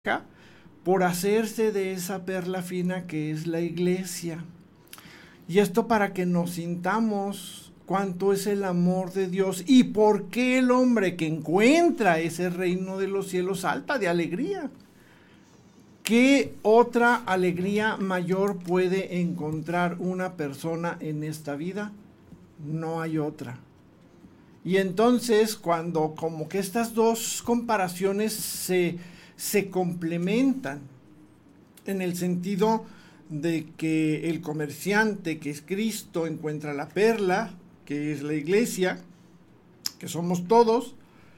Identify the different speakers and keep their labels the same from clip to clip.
Speaker 1: por hacerse de esa perla fina que es la iglesia. Y esto para que nos sintamos cuánto es el amor de Dios y por qué el hombre que encuentra ese reino de los cielos salta de alegría. ¿Qué otra alegría mayor puede encontrar una persona en esta vida? No hay otra. Y entonces cuando como que estas dos comparaciones se complementan en el sentido de que el comerciante, que es Cristo, encuentra la perla, que es la iglesia, que somos todos,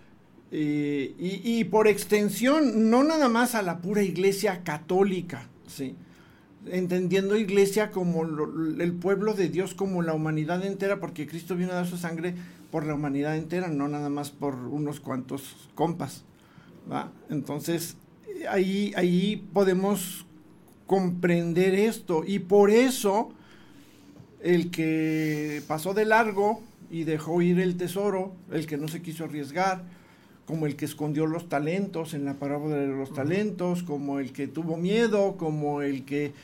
Speaker 1: y por extensión, no nada más a la pura iglesia católica, ¿sí? Entendiendo iglesia como el pueblo de Dios, como la humanidad entera, porque Cristo vino a dar su sangre por la humanidad entera, no nada más por unos cuantos compas, ¿va? Entonces, ahí podemos comprender esto, y por eso el que pasó de largo y dejó ir el tesoro, el que no se quiso arriesgar, como el que escondió los talentos en la parábola de los talentos, como el que tuvo miedo, como el que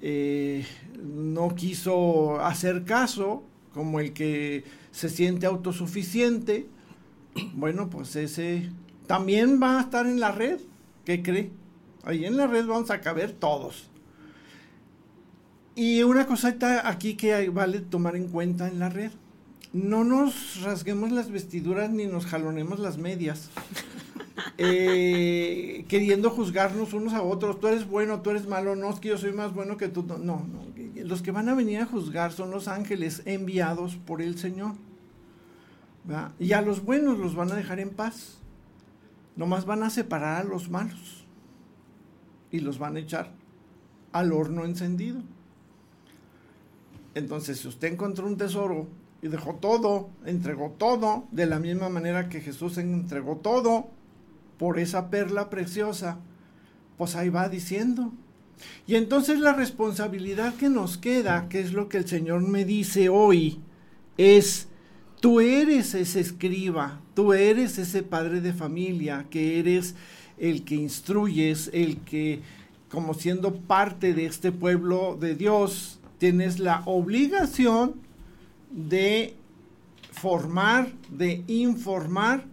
Speaker 1: no quiso hacer caso, como el que se siente autosuficiente, bueno, pues ese también va a estar en la red. ¿Qué cree? Ahí en la red vamos a caber todos. Y una cosita aquí que vale tomar en cuenta en la red: no nos rasguemos las vestiduras ni nos jalonemos las medias, queriendo juzgarnos unos a otros. Tú eres bueno, tú eres malo, no, es que yo soy más bueno que tú. No, los que van a venir a juzgar son los ángeles enviados por el Señor, ¿verdad? Y a los buenos los van a dejar en paz, nomás van a separar a los malos y los van a echar al horno encendido. Entonces, si usted encontró un tesoro y dejó todo, entregó todo, de la misma manera que Jesús entregó todo por esa perla preciosa, pues ahí va diciendo. Y entonces la responsabilidad que nos queda, que es lo que el Señor me dice hoy, es: tú eres ese escriba, tú eres ese padre de familia, que eres el que instruyes, el que, como siendo parte de este pueblo de Dios, tienes la obligación de formar, de informar,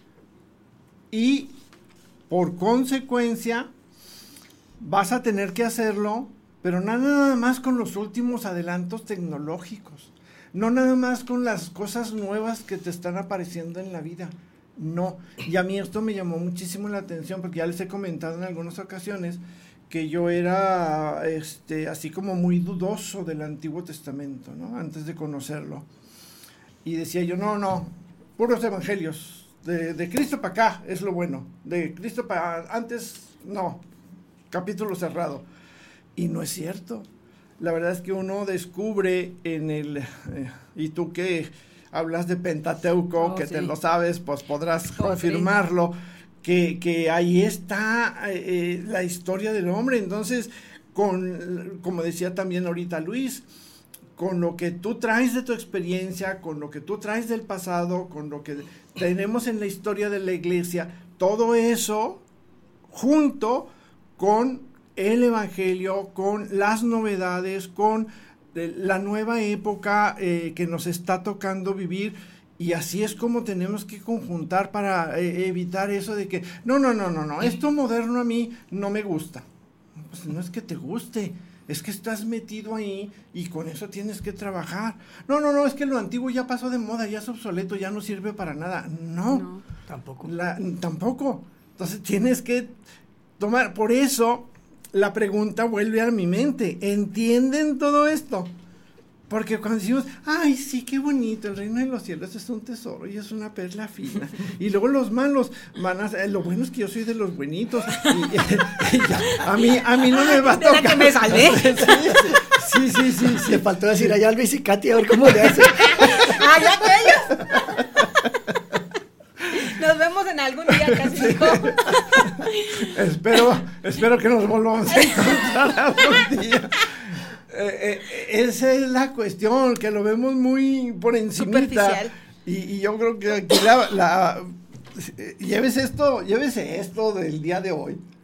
Speaker 1: y por consecuencia vas a tener que hacerlo, pero nada más con los últimos adelantos tecnológicos, no nada más con las cosas nuevas que te están apareciendo en la vida, no. Y a mí esto me llamó muchísimo la atención, porque ya les he comentado en algunas ocasiones que yo era así como muy dudoso del Antiguo Testamento, ¿no? Antes de conocerlo. Y decía yo, no, puros evangelios, de Cristo para acá es lo bueno, de Cristo para antes, no, capítulo cerrado. Y no es cierto. La verdad es que uno descubre en el, y tú que hablas de Pentateuco, que sí, te lo sabes, pues podrás confirmarlo, que ahí está la historia del hombre. Entonces, como decía también ahorita Luis, con lo que tú traes de tu experiencia, con lo que tú traes del pasado, con lo que tenemos en la historia de la iglesia, todo eso junto con el evangelio, con las novedades, con la nueva época que nos está tocando vivir. Y así es como tenemos que conjuntar para evitar eso de que no, esto moderno a mí no me gusta. Pues no es que te guste, es que estás metido ahí y con eso tienes que trabajar. No, es que lo antiguo ya pasó de moda, ya es obsoleto, ya no sirve para nada. No,
Speaker 2: tampoco.
Speaker 1: Tampoco. Entonces tienes que tomar, por eso la pregunta vuelve a mi mente: ¿entienden todo esto? Porque cuando decimos, ay, sí, qué bonito, el reino de los cielos es un tesoro y es una perla fina, y luego los malos van a, lo bueno es que yo soy de los buenitos, y ya, a mí no me va a tocar.
Speaker 3: ¿De la que me salvé?
Speaker 2: Sí. Le faltó decir allá al Luis y Katy, a ver cómo le hace.
Speaker 3: ¡Ay, aquellos! Nos vemos en algún día, casi.
Speaker 1: Espero que nos volvamos a encontrar algún día. Esa es la cuestión, que lo vemos muy por encimita.
Speaker 3: Superficial.
Speaker 1: Y yo creo que aquí llévese esto del día de hoy.